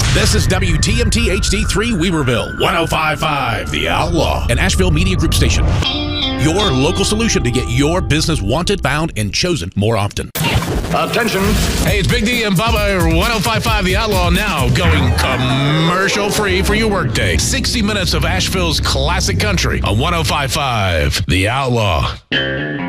This is WTMT HD3 Weaverville, 105.5 The Outlaw, an Asheville Media Group station. Your local solution to get your business wanted, found, and chosen more often. Attention. Hey, it's Big D and Bubba, 105.5 The Outlaw, now going commercial free for your workday. 60 minutes of Asheville's classic country on 105.5 The Outlaw.